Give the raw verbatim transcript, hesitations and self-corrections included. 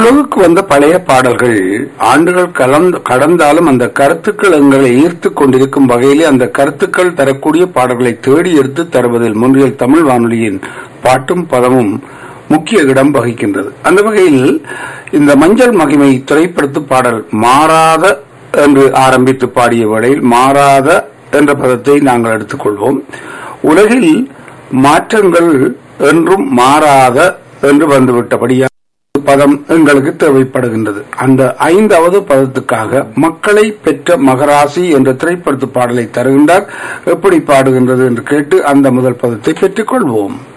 உலகுக்கு வந்த பழைய பாடல்கள் ஆண்டுகள் கலந்து கடந்தாலும் அந்த கருத்துக்கள் எங்களை ஈர்த்து கொண்டிருக்கும் வகையிலே அந்த கருத்துக்கள் தரக்கூடிய பாடல்களை தேடி எடுத்து தருவதில் முன்றியல் தமிழ் வானொலியின் பாட்டும் பதமும் முக்கிய இடம் வகிக்கின்றது. அந்த வகையில் இந்த மஞ்சள் மகிமை திரைப்படத்து பாடல் மாறாத என்று ஆரம்பித்து பாடிய வேளையில் மாறாத என்ற பதத்தை நாங்கள் எடுத்துக்கொள்வோம். உலகில் மாற்றங்கள் என்றும் மாறாத என்று வந்துவிட்டபடியா பதம் எங்களுக்கு தேவைப்படுகின்றது. அந்த ஐந்தாவது பதத்துக்காக மக்களை பெற்ற மகராசி என்ற திரைப்படத்து பாடலை தருகின்றார். எப்படி பாடுகின்றது என்று கேட்டு அந்த முதல் பதத்தை பெற்றுக் கொள்வோம்.